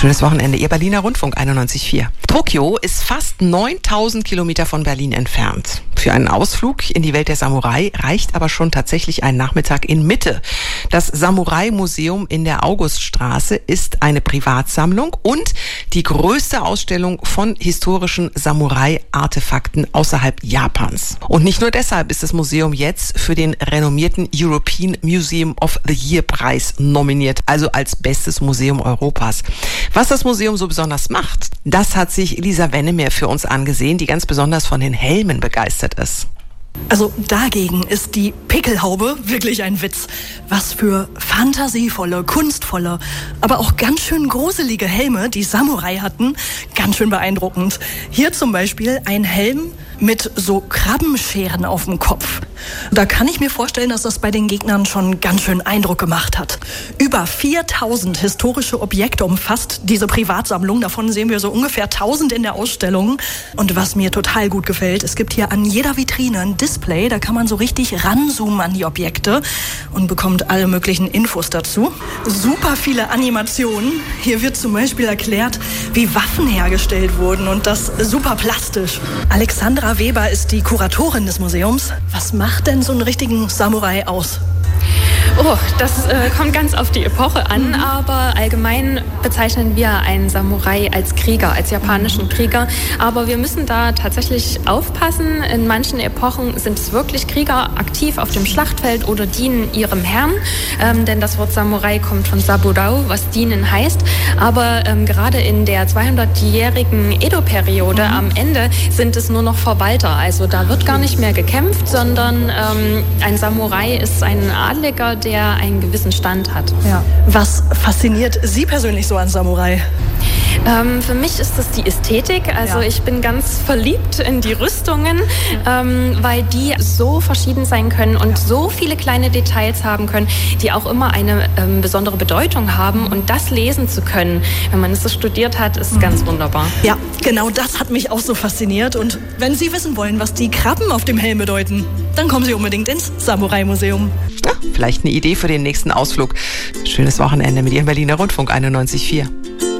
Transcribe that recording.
Schönes Wochenende, Ihr Berliner Rundfunk 91.4. Tokio ist fast 9000 Kilometer von Berlin entfernt. Für einen Ausflug in die Welt der Samurai reicht aber schon tatsächlich ein Nachmittag in Mitte. Das Samurai-Museum in der Auguststraße ist eine Privatsammlung und die größte Ausstellung von historischen Samurai-Artefakten außerhalb Japans. Und nicht nur deshalb ist das Museum jetzt für den renommierten European Museum of the Year Preis nominiert, also als bestes Museum Europas. Was das Museum so besonders macht, das hat sich Lisa Wennemer für uns angesehen, die ganz besonders von den Helmen begeistert ist. Also dagegen ist die Pickelhaube wirklich ein Witz. Was für fantasievolle, kunstvolle, aber auch ganz schön gruselige Helme die Samurai hatten. Ganz schön beeindruckend. Hier zum Beispiel ein Helm mit so Krabbenscheren auf dem Kopf. Da kann ich mir vorstellen, dass das bei den Gegnern schon ganz schön Eindruck gemacht hat. Über 4000 historische Objekte umfasst diese Privatsammlung. Davon sehen wir so ungefähr 1000 in der Ausstellung. Und was mir total gut gefällt, es gibt hier an jeder Vitrine ein Display. Da kann man so richtig ranzoomen an die Objekte und bekommt alle möglichen Infos dazu. Super viele Animationen. Hier wird zum Beispiel erklärt, wie Waffen hergestellt wurden und das super plastisch. Alexandra Weber ist die Kuratorin des Museums. Was macht denn so einen richtigen Samurai aus? Oh, das kommt ganz auf die Epoche an, aber allgemein bezeichnen wir einen Samurai als Krieger, als japanischen Krieger. Aber wir müssen da tatsächlich aufpassen. In manchen Epochen sind es wirklich Krieger aktiv auf dem Schlachtfeld oder dienen ihrem Herrn. Denn das Wort Samurai kommt von Saburao, was dienen heißt. Aber gerade in der 200-jährigen Edo-Periode am Ende sind es nur noch Verwalter. Also da wird gar nicht mehr gekämpft, sondern ein Samurai ist ein Adliger, der einen gewissen Stand hat. Ja. Was fasziniert Sie persönlich so an Samurai? Für mich ist das die Ästhetik. Also ich bin ganz verliebt in die Rüstungen, weil die so verschieden sein können und so viele kleine Details haben können, die auch immer eine besondere Bedeutung haben. Und das lesen zu können, wenn man es so studiert hat, ist ganz wunderbar. Ja, genau das hat mich auch so fasziniert. Und wenn Sie wissen wollen, was die Krabben auf dem Helm bedeuten, dann kommen Sie unbedingt ins Samurai-Museum. Ja, vielleicht eine Idee für den nächsten Ausflug. Schönes Wochenende mit Ihrem Berliner Rundfunk 91.4.